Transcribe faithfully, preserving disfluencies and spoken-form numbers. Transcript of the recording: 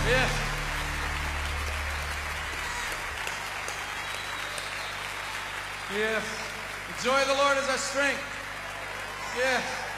Yes. Yes. The joy of the Lord is our strength. Yes.